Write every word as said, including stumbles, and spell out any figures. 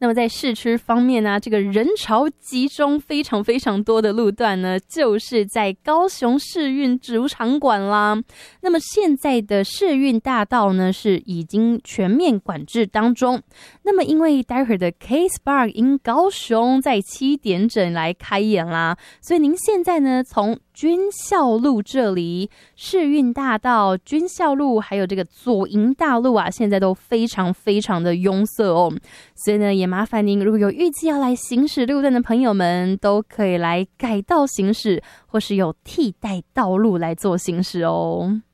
那么在市区方面呢，这个人潮集中非常非常多的路段呢，就是在高雄世运主场馆啦。那么现在的世运大道呢，是已经全面管制当中。那么因为待会儿的 K-Spark in 高雄在七点整来开演啦，所以您现在呢从军校路这里、世运大道、军校路还有这个左营大路啊，现在都非常非常的拥塞哦。所以呢，也麻烦您如果有预计要来行驶路段的朋友们，都可以来改道行驶，或是有替代道路来做行驶哦。